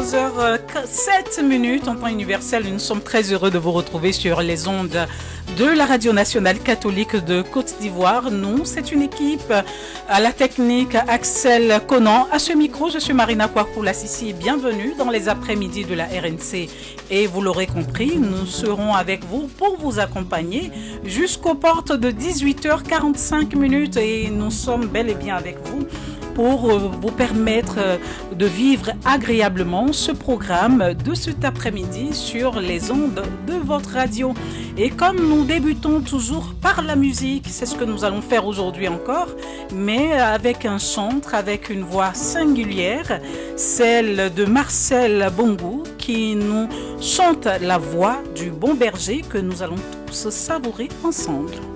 14h07 en temps universel. Nous sommes très heureux de vous retrouver sur les ondes de la Radio Nationale Catholique de Côte d'Ivoire. Nous, c'est une équipe à la technique Axel Conan. À ce micro, je suis Marina Kwakoula-Sissi. Bienvenue dans les après-midi de la RNC. Et vous l'aurez compris, nous serons avec vous pour vous accompagner jusqu'aux portes de 18h45 et nous sommes bel et bien avec vous pour vous permettre de vivre agréablement ce programme de cet après-midi sur les ondes de votre radio. Et comme nous débutons toujours par la musique, c'est ce que nous allons faire aujourd'hui encore, mais avec un chantre, avec une voix singulière, celle de Marcel Bongou, qui nous chante la voix du bon berger que nous allons tous savourer ensemble.